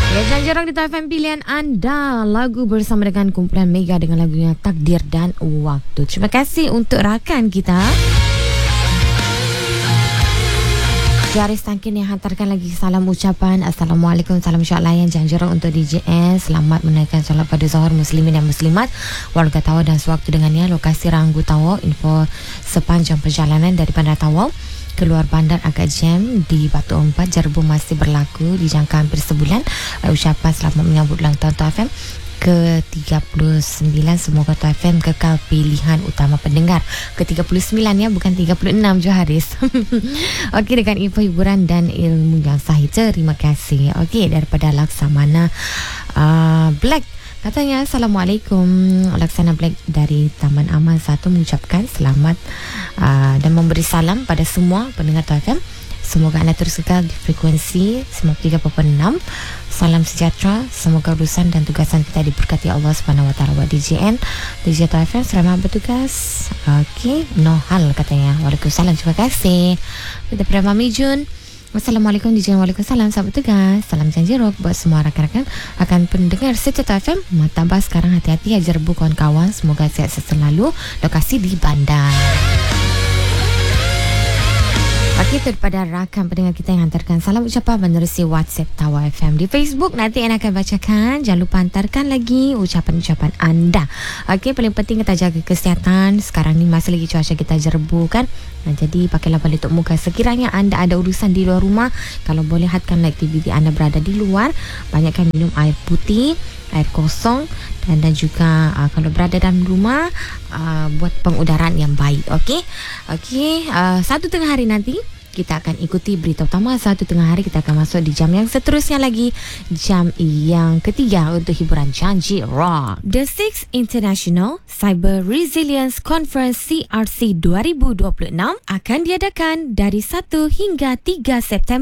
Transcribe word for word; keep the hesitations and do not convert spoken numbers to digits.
Ya, Janji Rock di T F M pilihan anda. Lagu bersama dengan kumpulan Mega dengan lagunya Takdir dan Waktu. Terima kasih untuk rakan kita Jaris Tangkin yang hantarkan lagi salam ucapan. Assalamualaikum, salam syaklah yang Janji Rock untuk D J S. Selamat menaikkan solat pada Zuhur muslimin dan muslimat, warga Tawau dan sewaktu dengannya. Lokasi Ranggu Tawau. Info sepanjang perjalanan dari Bandar Tawau keluar bandar agak jam di Batu Empat. Jerbu masih berlaku di jangka hampir sebulan. Uh, ucapan selamat menyambut ulang tahun T F M ke tiga puluh sembilan. Semoga T F M kekal pilihan utama pendengar. Ke tiga puluh sembilan ya, bukan tiga puluh enam Joharis. Okey, dengan info hiburan dan ilmu yang sahih. Terima kasih. Okey, daripada Laksamana uh, Black katanya, Assalamualaikum, Laksana Black dari Taman Aman satu mengucapkan selamat uh, dan memberi salam pada semua pendengar T F M. Semoga anda terus kekal di frekuensi sembilan puluh tiga perpuluhan enam. Salam sejahtera. Semoga urusan dan tugasan kita diberkati Allah Subhanahu Wa Taala. Buat D J N, D J T F M, selamat bertugas. Okey, no hal katanya. Waalaikumsalam, terima kasih. Kita pada Mami Jun. Wassalamualaikum D J. Waalaikumsalam, selamat bertugas. Salam Janji Rock buat semua rakan-rakan akan pendengar setia T F M. Matambah sekarang, hati-hati ajar bu kawan-kawan. Semoga sihat selalu. Lokasi di bandar. Okey, daripada rakan pendengar kita yang hantarkan salam ucapan menerusi WhatsApp Tawau F M. Di Facebook nanti Ana akan bacakan. Jangan lupa hantarkan lagi ucapan-ucapan anda. Okey, paling penting kita jaga kesihatan. Sekarang ni masih lagi cuaca kita jerbu kan. Nah, jadi pakailah balik tutup muka. Sekiranya anda ada urusan di luar rumah, kalau boleh hadkanlah aktiviti anda berada di luar. Banyakkan minum air putih, air kosong, dan dan juga uh, kalau berada dalam rumah, uh, buat pengudaraan yang baik. Okey, okey. Uh, satu tengah hari nanti kita akan ikuti berita utama. Satu tengah hari kita akan masuk di jam yang seterusnya lagi, jam yang ketiga untuk hiburan Janji Rock. The Sixth International Cyber Resilience Conference C R C dua ribu dua puluh enam akan diadakan dari satu hingga tiga September